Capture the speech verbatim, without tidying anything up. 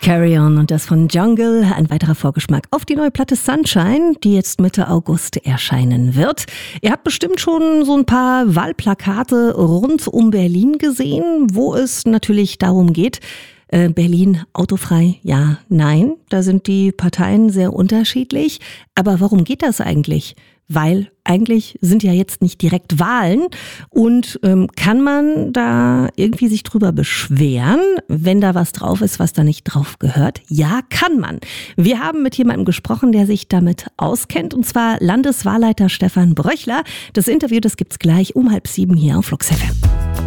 Carry On und das von Jungle, ein weiterer Vorgeschmack auf die neue Platte Sunshine, die jetzt Mitte August erscheinen wird. Ihr habt bestimmt schon so ein paar Wahlplakate rund um Berlin gesehen, wo es natürlich darum geht, äh, Berlin autofrei, ja, nein, da sind die Parteien sehr unterschiedlich. Aber warum geht das eigentlich? Weil eigentlich sind ja jetzt nicht direkt Wahlen und ähm, kann man da irgendwie sich drüber beschweren, wenn da was drauf ist, was da nicht drauf gehört? Ja, kann man. Wir haben mit jemandem gesprochen, der sich damit auskennt, und zwar Landeswahlleiter Stefan Bröchler. Das Interview, das gibt's gleich um halb sieben hier auf Flux F M.